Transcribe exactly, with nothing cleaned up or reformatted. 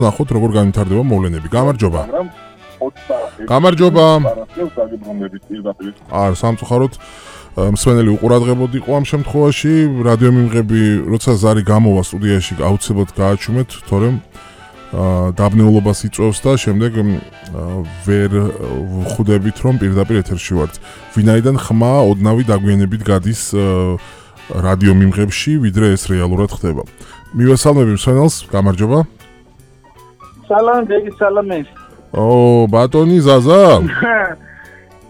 ნახოთ როგორ განვითარდება მოვლენები. გამარჯობა. გამარჯობა. არ სამწუხაროდ მსმენელი უყურადღებოდ იყო ამ შემთხვევაში. რადიო მიმღები, როცა ზარი გამოვა სტუდიაში, აუცილებლად გააჩუმეთ, თორემ დაბნეულობას იწვევს და შემდეგ ვერ ვხვდებით, რომ პირდაპირ ეთერში ვართ. ვინაიდან ხმა ოდნავი დაგვიანებით გადის რადიო მიმღებში, ვიდრე ეს რეალურად ხდება. მივესალმები მსმენელს, გამარჯობა. სალამ, გეგი სალამი. ო, ბატონი ზაზა.